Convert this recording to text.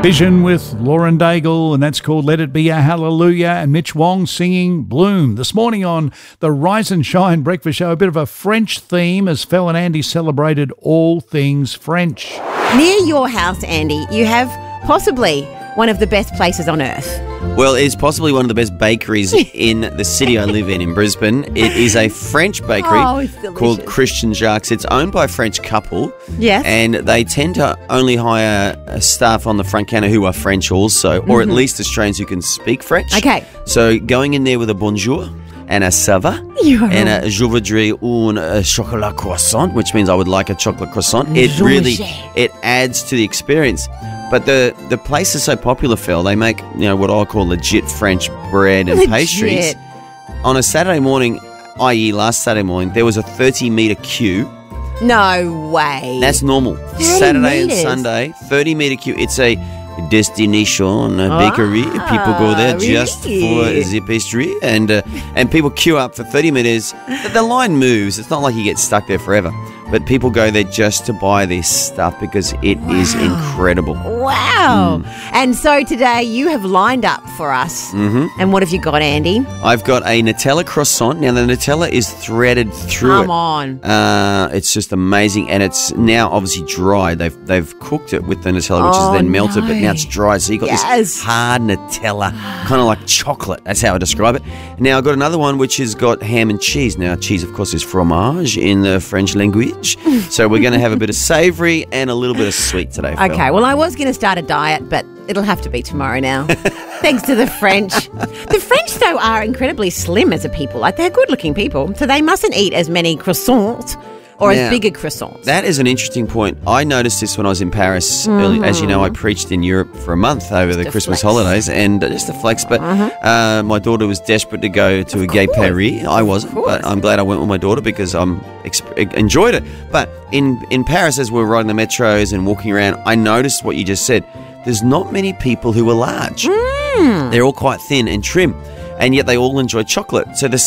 Vision with Lauren Daigle, and that's called Let It Be a Hallelujah, and Mitch Wong singing Bloom. This morning on the Rise and Shine Breakfast Show, a bit of a French theme as Fel and Andy celebrated all things French. Near your house, Andy, you have possibly one of the best places on earth. Well, it's possibly one of the best bakeries in the city I live in Brisbane. It is a French bakery called Christian Jacques. It's owned by a French couple. Yes. And they tend to only hire staff on the front counter who are French also, or at least Australians who can speak French. Okay. So going in there with a bonjour and a ça va and a je voudrais un chocolat croissant, which means I would like a chocolate croissant. It adds to the experience. But the place is so popular, Phil. They make, what I call legit French bread and pastries. On a Saturday morning, i.e. last Saturday morning, there was a 30-metre queue. No way. That's normal. Saturday and Sunday, 30-metre queue. It's a destination bakery. People go there just for the pastry, and people queue up for 30 minutes. The line moves. It's not like you get stuck there forever. But people go there just to buy this stuff because it is incredible. Wow. And so today you have lined up for us. And what have you got, Andy? I've got a Nutella croissant. Now, the Nutella is threaded through Come on. It's just amazing. And it's now obviously dry. They've cooked it with the Nutella, which is then melted, but now it's dry. So you've got this hard Nutella, kind of like chocolate. That's how I describe it. Now, I've got another one which has got ham and cheese. Now, cheese, of course, is fromage in the French language. So we're going to have a bit of savoury and a little bit of sweet today, Phil. Okay, well, I was going to start a diet, but it'll have to be tomorrow now. Thanks to the French. The French, though, are incredibly slim as a people. Like, they're good-looking people, so they mustn't eat as many croissants or as bigger croissants. That is an interesting point. I noticed this when I was in Paris early. As you know, I preached in Europe for a month over the Christmas holidays, and just a flex. But my daughter was desperate to go to a gay Paris. I wasn't, but I'm glad I went with my daughter because I enjoyed it. But in Paris, as we were riding the metros and walking around, I noticed what you just said. There's not many people who are large. They're all quite thin and trim, and yet they all enjoy chocolate. So the